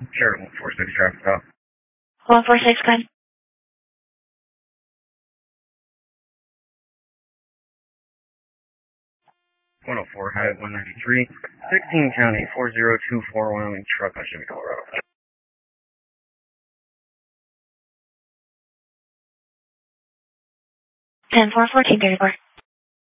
Sure, 146 traffic stop. 146, good. 104 Highway 193, 16 County, 4024 Wyoming truck on Chevy Colorado. 10-4, 1434.